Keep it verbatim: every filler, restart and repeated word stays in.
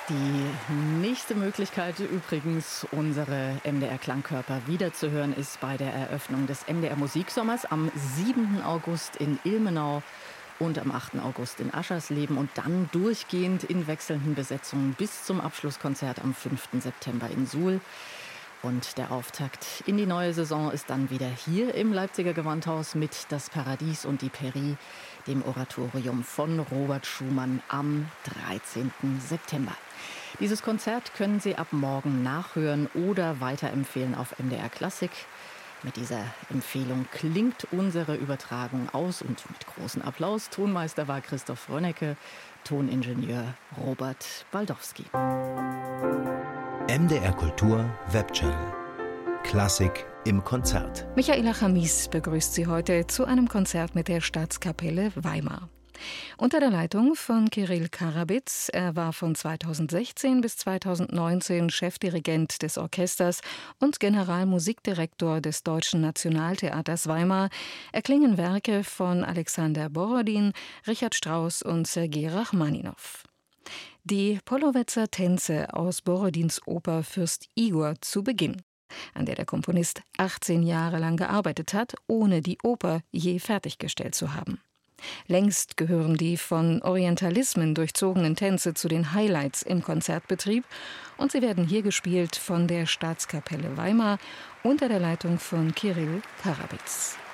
Die nächste Möglichkeit übrigens, unsere M D R-Klangkörper wiederzuhören, ist bei der Eröffnung des M D R-Musiksommers am siebten August in Ilmenau und am achten August in Aschersleben und dann durchgehend in wechselnden Besetzungen bis zum Abschlusskonzert am fünften September in Suhl. Und der Auftakt in die neue Saison ist dann wieder hier im Leipziger Gewandhaus mit Das Paradies und die Peri, dem Oratorium von Robert Schumann am dreizehnten September. Dieses Konzert können Sie ab morgen nachhören oder weiterempfehlen auf M D R Klassik. Mit dieser Empfehlung klingt unsere Übertragung aus und mit großem Applaus. Tonmeister war Christoph Rönnecke, Toningenieur Robert Baldowski. M D R Kultur Webchannel. Klassik im Konzert. Michaela Chamis begrüßt Sie heute zu einem Konzert mit der Staatskapelle Weimar. Unter der Leitung von Kirill Karabitz. Er war von zweitausendsechzehn bis zweitausendneunzehn Chefdirigent des Orchesters und Generalmusikdirektor des Deutschen Nationaltheaters Weimar. Erklingen Werke von Alexander Borodin, Richard Strauss und Sergei Rachmaninow. Die Pollowetzer Tänze aus Borodins Oper Fürst Igor zu Beginn, an der der Komponist achtzehn Jahre lang gearbeitet hat, ohne die Oper je fertiggestellt zu haben. Längst gehören die von Orientalismen durchzogenen Tänze zu den Highlights im Konzertbetrieb und sie werden hier gespielt von der Staatskapelle Weimar unter der Leitung von Kirill Karabitz.